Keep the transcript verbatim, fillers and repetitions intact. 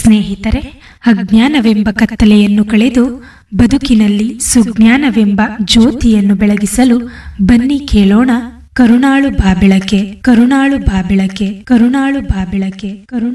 ಸ್ನೇಹಿತರೆ, ಅಜ್ಞಾನವೆಂಬ ಕತ್ತಲೆಯನ್ನು ಕಳೆದು ಬದುಕಿನಲ್ಲಿ ಸುಜ್ಞಾನವೆಂಬ ಜ್ಯೋತಿಯನ್ನು ಬೆಳಗಿಸಲು ಬನ್ನಿ ಕೇಳೋಣ ಕರುಣಾಳು ಬಾಬೆಳಕೆ, ಕರುಣಾಳು ಬಾಬೆಳಕೆ, ಕರುಣಾಳು ಬಾಬೆಳಕೆ, ಕರುಣಾ